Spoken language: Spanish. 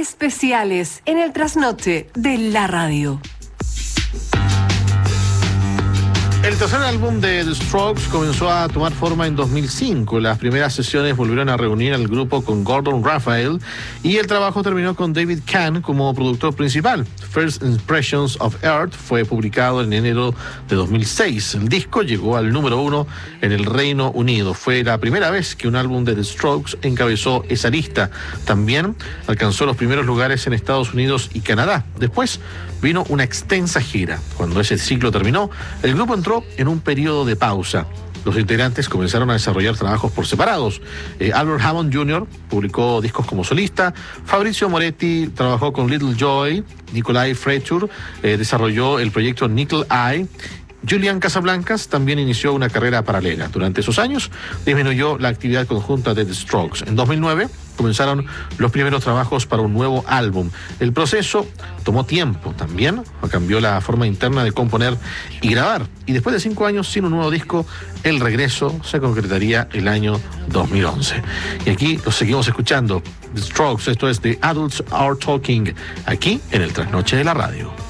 especiales en el trasnoche de la radio. El tercer álbum de The Strokes comenzó a tomar forma en 2005. Las primeras sesiones volvieron a reunir al grupo con Gordon Raphael y el trabajo terminó con David Kahn como productor principal. First Impressions of Earth fue publicado en enero de 2006. El disco llegó al número 1 en el Reino Unido. Fue la primera vez que un álbum de The Strokes encabezó esa lista. También alcanzó los primeros lugares en Estados Unidos y Canadá. Después vino una extensa gira. Cuando ese ciclo terminó, el grupo entró en un periodo de pausa. Los integrantes comenzaron a desarrollar trabajos por separados. Albert Hammond Jr. publicó discos como solista. Fabrizio Moretti trabajó con Little Joy. Nikolai Fraiture desarrolló el proyecto Nickel Eye. Julian Casablancas también inició una carrera paralela. Durante esos años disminuyó la actividad conjunta de The Strokes. En 2009 comenzaron los primeros trabajos para un nuevo álbum. El proceso tomó tiempo. También cambió la forma interna de componer y grabar. Y después de 5 años sin un nuevo disco, el regreso se concretaría el año 2011. Y aquí los seguimos escuchando. The Strokes, esto es The Adults Are Talking, aquí en el Trasnoche de la Radio.